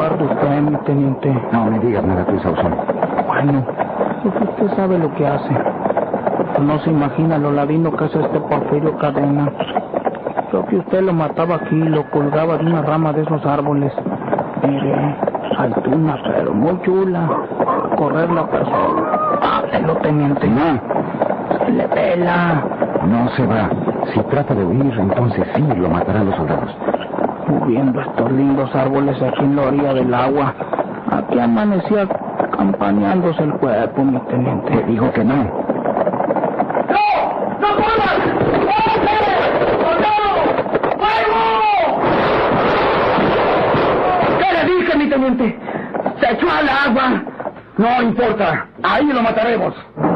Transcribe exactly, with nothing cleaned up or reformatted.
lugar de usted, mi teniente. No me digas nada tú, Sauzón. Bueno, pues usted sabe lo que hace. No se imagina lo ladino que es este Porfirio Cadena. Creo que usted lo mataba aquí y lo colgaba de una rama de esos árboles. Mire, altuna, pero muy chula. Correr la persona. Háblelo, teniente. No. Se le pela. No se va. Si trata de huir, entonces sí lo matarán los soldados. Viendo estos lindos árboles aquí en la orilla del agua, aquí amanecía campaneándose el cuerpo, mi teniente. Te digo que no. ¡No! ¡No corras! ¡Fuego! ¿Qué le dije, mi teniente? Se echó al agua. No importa. Ahí lo mataremos.